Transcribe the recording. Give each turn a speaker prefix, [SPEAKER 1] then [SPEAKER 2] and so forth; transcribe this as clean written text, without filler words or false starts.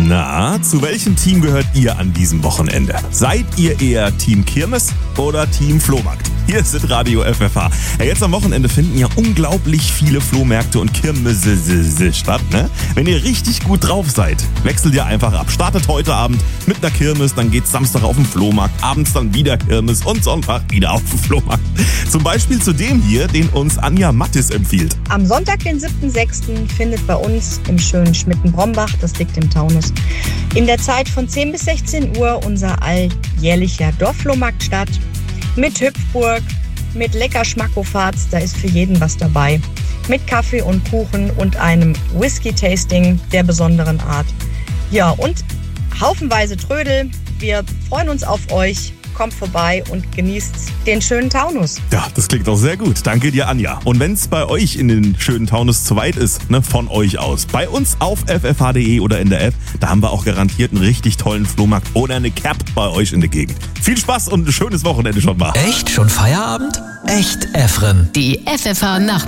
[SPEAKER 1] Na, zu welchem Team gehört ihr an diesem Wochenende? Seid ihr eher Team Kirmes oder Team Flohmarkt? Hier ist Radio FFH. Ja, jetzt am Wochenende finden ja unglaublich viele Flohmärkte und Kirmesse statt, ne? Wenn ihr richtig gut drauf seid, wechselt ihr einfach ab. Startet heute Abend mit einer Kirmes, dann geht's Samstag auf den Flohmarkt, abends dann wieder Kirmes und Sonntag wieder auf den Flohmarkt. Zum Beispiel zu dem hier, den uns Anja Mattis empfiehlt.
[SPEAKER 2] Am Sonntag, den 7.6. findet bei uns im schönen Schmitten-Brombach, das liegt im Taunus, in der Zeit von 10 bis 16 Uhr unser alljährlicher Dorfflohmarkt statt. Mit Hüpfburg, mit lecker Schmackofatz, da ist für jeden was dabei. Mit Kaffee und Kuchen und einem Whisky-Tasting der besonderen Art. Ja, und haufenweise Trödel. Wir freuen uns auf euch. Kommt vorbei und genießt den schönen Taunus.
[SPEAKER 1] Ja, das klingt doch sehr gut. Danke dir, Anja. Und wenn es bei euch in den schönen Taunus zu weit ist, ne, von euch aus, bei uns auf ffh.de oder in der App, da haben wir auch garantiert einen richtig tollen Flohmarkt oder eine Cap bei euch in der Gegend. Viel Spaß und ein schönes Wochenende schon mal.
[SPEAKER 3] Echt? Schon Feierabend? Echt, Efren?
[SPEAKER 4] Die FFH-Nacht.